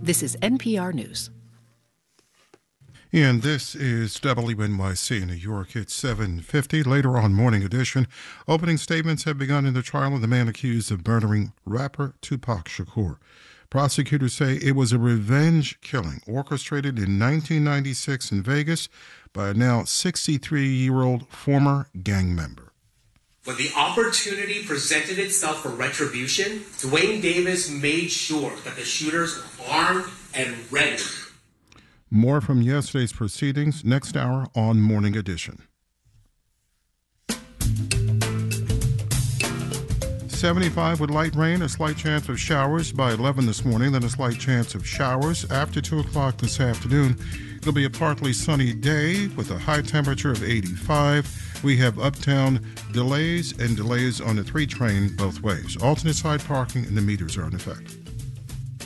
This is NPR News. And this is WNYC in New York. It's 7:50. Later on Morning Edition, opening statements have begun in the trial of the man accused of murdering rapper Tupac Shakur. Prosecutors say it was a revenge killing orchestrated in 1996 in Vegas by a now 63-year-old former gang member. When the opportunity presented itself for retribution, Dwayne Davis made sure that the shooters were armed and ready. More from yesterday's proceedings next hour on Morning Edition. 75 with light rain, a slight chance of showers by 11 this morning, then a slight chance of showers after 2 o'clock this afternoon. It'll be a partly sunny day with a high temperature of 85. We have uptown delays on the 3 train both ways. Alternate side parking and the meters are in effect.